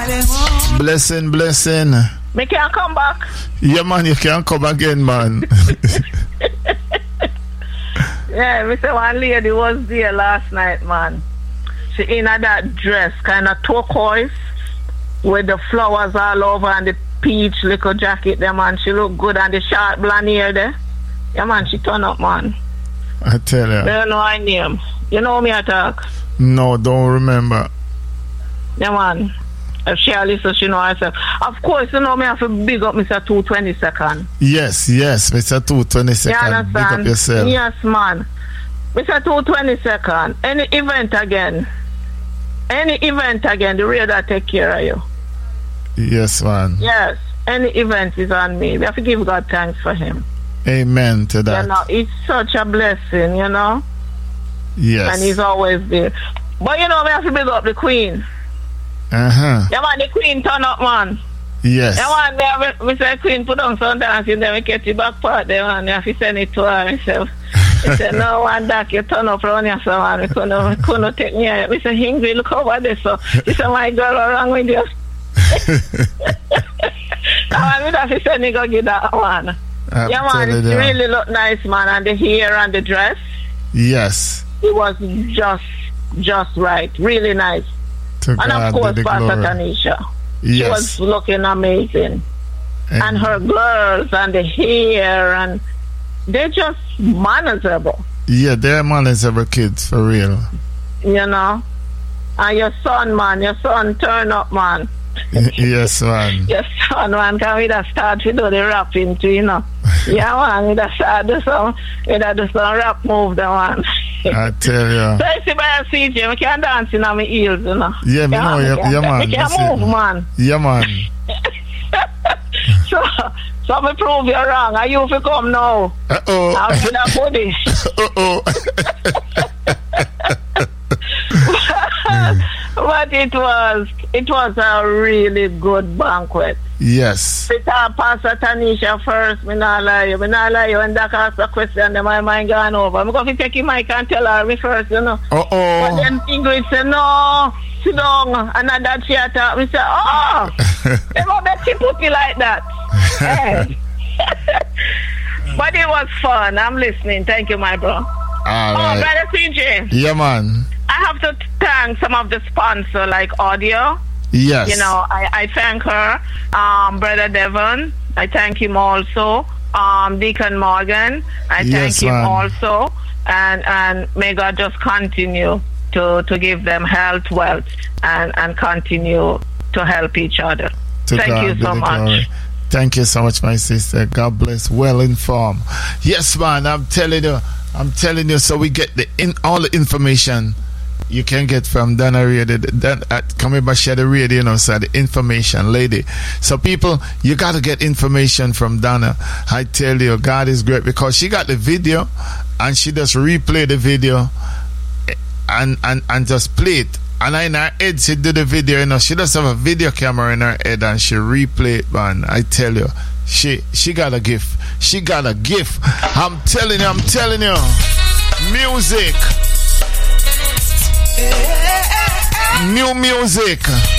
Blessing. Me can't come back. Yeah, man, you can't come again, man. Yeah, me say one lady was there last night, man. She in that dress, kind of turquoise, with the flowers all over and the peach little jacket there, man. She look good and the short blonde hair there. Yeah, man, she turn up, man. I tell you. Don't know her name. You know me attack? No, don't remember. Yeah, man. If she listen, she know herself. Of course, you know me have to big up Mr. 222nd. Yes, Mr. 222nd. You understand? Big up yourself. Yes, man. Mr. 222nd. Any event again, the radar take care of you. Yes, man. Yes. Any event is on me. We have to give God thanks for him. Amen to that. You know, it's such a blessing, you know. Yes. And he's always there. But you know, we have to big up the Queen. Uh-huh. Yeah, man, the Queen turn up, man. Yes. Yeah, man, we say Queen put on some dancing, then we get the back part there, man. You have to send it to her himself. He said, no, one that you turn up around here, so man, we couldn't take me out. We said, Hingry, look over there, so. He said, my girl, what's wrong with you? I mean, have to send me go get that one. Yeah, man, it really look nice, man, and the hair and the dress. Yes. It was just right, really nice. And of course, Pastor Tanisha. Yes. She was looking amazing. And her girls and the hair, and they're just manageable. Yeah, they're manageable kids, for real. You know? And your son, turn up, man. Yes, man. Your son, man, can we just start to do the rapping too, you know? Yeah, man, we just start to do some rap move, the one. I tell you. So you see by CJ, we can dance in my heels, you know. Yeah, me know, yeah, man. We can move, man. Yeah, man. So me prove you wrong. Are you to come now? Uh-oh. I'm gonna put it. Uh-oh. But it was a really good banquet. Yes. Because Pastor Tanisha first, me not lie you. When Doc asked a question, then my mind gone over. I'm going to take him mic and tell her me first, you know. Uh-oh. But then Ingrid said, no, sit down. And then that she attacked. We said, oh, never bet she put me like that. Hey. But it was fun. I'm listening. Thank you, my bro. Right. Brother CJ. Yeah, man. I have to thank some of the sponsors like Audio. Yes. You know, I thank her. Brother Devon, I thank him also. Deacon Morgan, I thank him also. And may God just continue to give them health, wealth, and continue to help each other. Thank you so much. Glory. Thank you so much, my sister. God bless. Well informed. Yes, man. I'm telling you. So we get all the information you can get from Donna Radio, coming by Shadow Radio, you know, so the information lady. So people, you got to get information from Donna. I tell you, God is great, because she got the video and she just replay the video and just play it. And in her head, she do the video, you know, she does have a video camera in her head and she replay it, man. I tell you, she got a gift. She got a gift. I'm telling you. Music. New music.